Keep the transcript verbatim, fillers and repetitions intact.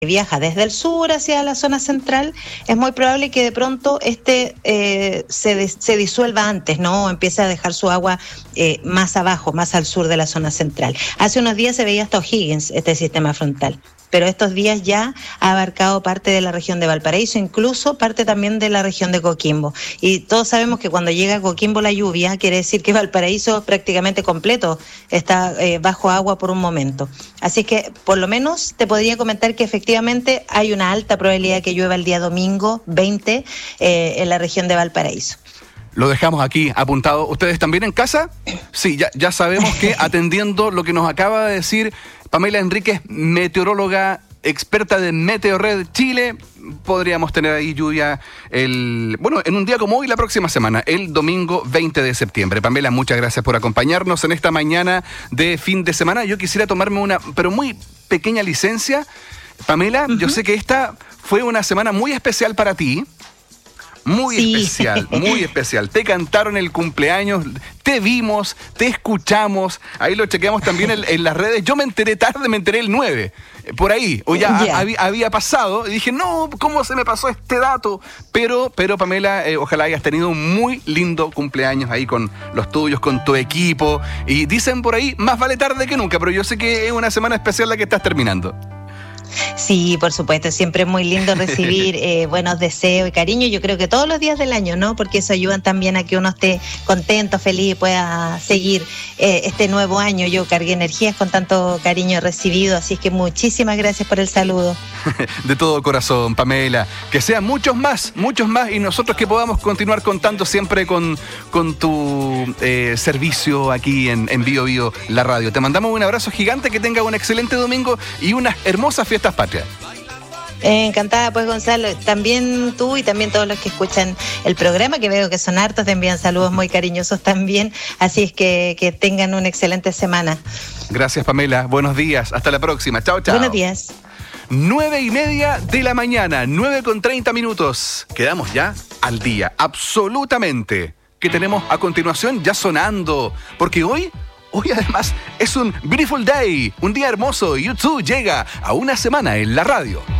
viaja desde el sur hacia la zona central, es muy probable que de pronto este eh, se, se disuelva antes, ¿no? O empiece a dejar su agua eh, más abajo, más al sur de la zona central. Hace unos días se veía hasta O'Higgins este sistema frontal, pero estos días ya ha abarcado parte de la región de Valparaíso, incluso parte también de la región de Coquimbo. Y todos sabemos que cuando llega a Coquimbo la lluvia, quiere decir que Valparaíso prácticamente completo está eh, bajo agua por un momento. Así que por lo menos te podría comentar que efectivamente Efectivamente, hay una alta probabilidad de que llueva el día domingo veinte eh, en la región de Valparaíso. Lo dejamos aquí apuntado. ¿Ustedes también en casa? Sí, ya, ya sabemos que atendiendo lo que nos acaba de decir Pamela Enríquez, meteoróloga experta de Meteorred Chile, podríamos tener ahí lluvia el bueno en un día como hoy la próxima semana, el domingo veinte de septiembre. Pamela, muchas gracias por acompañarnos en esta mañana de fin de semana. Yo quisiera tomarme una, pero muy pequeña licencia. Pamela, uh-huh. Yo sé que esta fue una semana muy especial para ti. Muy sí. especial, muy especial. Te cantaron el cumpleaños, te vimos, te escuchamos. Ahí lo chequeamos también en, en las redes. Yo me enteré tarde, me enteré el nueve. Por ahí, o ya yeah. había, había pasado. Y dije, no, ¿cómo se me pasó este dato? Pero, pero Pamela, eh, ojalá hayas tenido un muy lindo cumpleaños ahí con los tuyos, con tu equipo. Y dicen por ahí, más vale tarde que nunca. Pero yo sé que es una semana especial la que estás terminando. Sí, por supuesto, siempre es muy lindo recibir eh, buenos deseos y cariño. Yo creo que todos los días del año, ¿no? Porque eso ayuda también a que uno esté contento, feliz y pueda seguir eh, este nuevo año. Yo cargué energías con tanto cariño recibido, así que muchísimas gracias por el saludo. De todo corazón, Pamela. Que sean muchos más, muchos más y nosotros que podamos continuar contando siempre con, con tu eh, servicio aquí en, en Bio Bio, la radio. Te mandamos un abrazo gigante, que tenga un excelente domingo y unas hermosas fiestas patrias. Eh, encantada, pues, Gonzalo. También tú y también todos los que escuchan el programa, que veo que son hartos, te envían saludos muy cariñosos también. Así es que, que tengan una excelente semana. Gracias, Pamela. Buenos días. Hasta la próxima. Chao, chao. Buenos días. Nueve y media de la mañana, nueve con treinta minutos. Quedamos ya al día, absolutamente. ¿Qué tenemos a continuación ya sonando? Porque hoy... Hoy además es un beautiful day, un día hermoso. YouTube llega a una semana en la radio.